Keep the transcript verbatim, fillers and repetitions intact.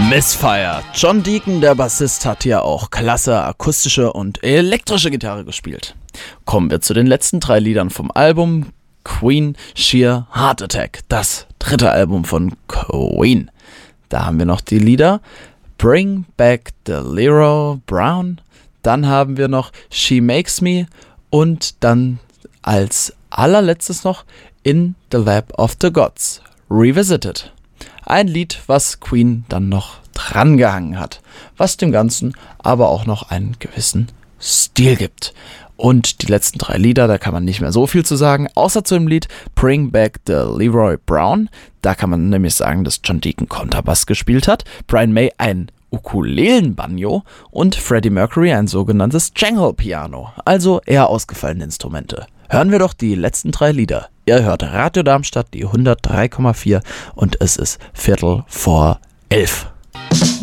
Misfire. John Deacon, der Bassist, hat ja auch klasse akustische und elektrische Gitarre gespielt. Kommen wir zu den letzten drei Liedern vom Album Queen Sheer Heart Attack, das dritte Album von Queen. Da haben wir noch die Lieder Bring Back the Leroy Brown, dann haben wir noch She Makes Me und dann als allerletztes noch In the Lap of the Gods, Revisited. Ein Lied, was Queen dann noch drangehangen hat, was dem Ganzen aber auch noch einen gewissen Stil gibt. Und die letzten drei Lieder, da kann man nicht mehr so viel zu sagen, außer zu dem Lied Bring Back the Leroy Brown. Da kann man nämlich sagen, dass John Deacon Kontrabass gespielt hat, Brian May ein Ukulelenbanjo und Freddie Mercury ein sogenanntes Jangle-Piano, also eher ausgefallene Instrumente. Hören wir doch die letzten drei Lieder. Ihr hört Radio Darmstadt, die hundertdrei Komma vier und es ist Viertel vor elf.